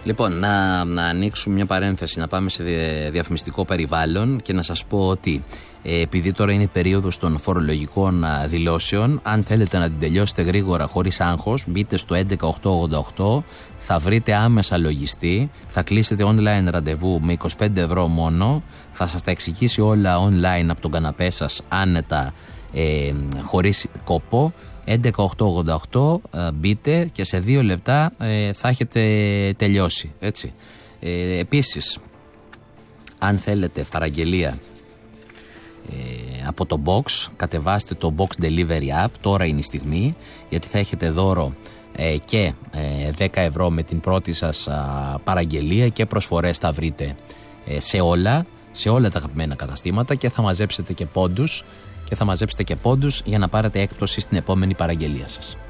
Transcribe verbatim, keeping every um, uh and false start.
Λοιπόν, να, να ανοίξουμε μια παρένθεση, να πάμε σε διαφημιστικό περιβάλλον και να σας πω ότι ε, επειδή τώρα είναι η περίοδος των φορολογικών α, δηλώσεων, αν θέλετε να την τελειώσετε γρήγορα χωρίς άγχος, μπείτε στο έντεκα οκτακόσια ογδόντα οκτώ, θα βρείτε άμεσα λογιστή, θα κλείσετε online ραντεβού με είκοσι πέντε ευρώ μόνο, θα σας τα εξηγήσει όλα online από τον καναπέ σας άνετα, ε, χωρίς κόπο. έντεκα οκτακόσια ογδόντα οκτώ, μπείτε και σε δύο λεπτά ε, θα έχετε τελειώσει, έτσι. Ε, επίσης, αν θέλετε παραγγελία ε, από το Box, κατεβάστε το Box Delivery App, τώρα είναι η στιγμή, γιατί θα έχετε δώρο ε, και ε, δέκα ευρώ με την πρώτη σας α, παραγγελία και προσφορές θα βρείτε ε, σε όλα, σε όλα τα αγαπημένα καταστήματα και θα μαζέψετε και πόντους και θα μαζέψετε και πόντους για να πάρετε έκπτωση στην επόμενη παραγγελία σας.